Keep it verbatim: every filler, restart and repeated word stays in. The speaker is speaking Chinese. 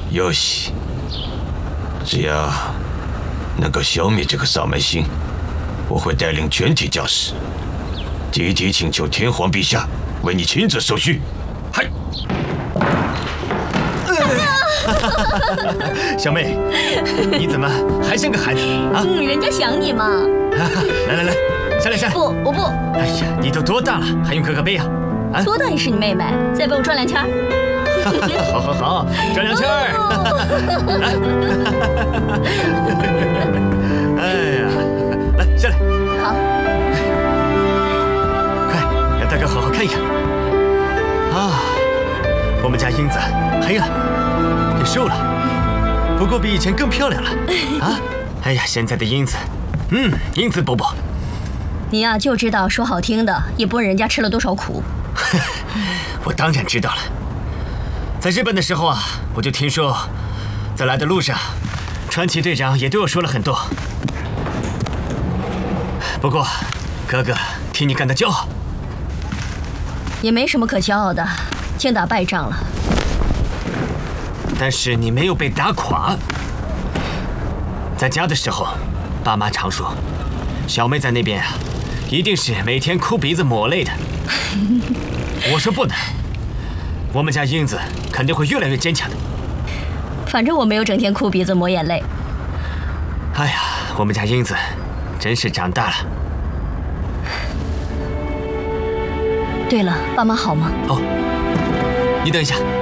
有戏。只要能够消灭这个扫门星，我会带领全体将士，集体请求天皇陛下为你亲自受勋。嗨！ 小妹，你怎么还像个孩子啊？ 嗯，人家想你嘛。 来来来，下来下来。 不，我不。 哎呀，你都多大了，还用哥哥背呀？啊， 多大也是你妹妹，再背我转两圈。 好好好，转两圈儿。哎呀，来下来。 好。 快，让大哥好好看一看。啊，我们家英子黑了，也瘦了，不过比以前更漂亮了。啊，哎呀，现在的英子，嗯，英子伯伯。 你呀、啊，就知道说好听的，也不问人家吃了多少苦。 我当然知道了。在日本的时候啊，我就听说，在来的路上，川崎队长也对我说了很多。不过，哥哥替你感到骄傲。 也没什么可骄傲的，先打败仗了。 但是你没有被打垮。在家的时候，爸妈常说，小妹在那边啊，一定是每天哭鼻子抹泪的。我说不能，我们家英子肯定会越来越坚强的。 反正我没有整天哭鼻子抹眼泪。 哎呀，我们家英子真是长大了。 对了，爸妈好吗？ 哦，你等一下。